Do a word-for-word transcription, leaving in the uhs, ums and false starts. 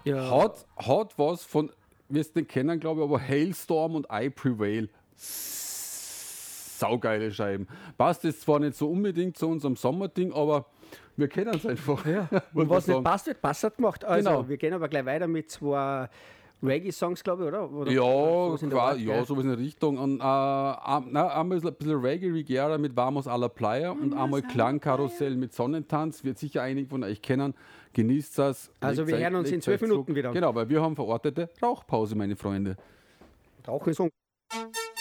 Ja. Hat, hat was von, wir es nicht kennen, glaube ich, aber Hailstorm und I Prevail. Saugeile Scheiben. Passt jetzt zwar nicht so unbedingt zu unserem Sommerding, aber wir kennen es einfach. Ja. muss Und man was nicht sagen. passt, wird passend gemacht. Also, Genau. wir gehen aber gleich weiter mit zwei Reggae-Songs, glaube ich, oder? oder Ja, sowas in der qua- Art, ja, gell? sowas in der Richtung. Und, äh, am- na, einmal ein bisschen Reggae Rigiera mit Vamos a la Playa und einmal Klangkarussell mit Sonnentanz. Wird sicher einige von euch kennen. Genießt das. Also wir hören uns in zwölf Minuten wieder. Genau, weil wir haben verortete Rauchpause, meine Freunde. Rauchen ist un-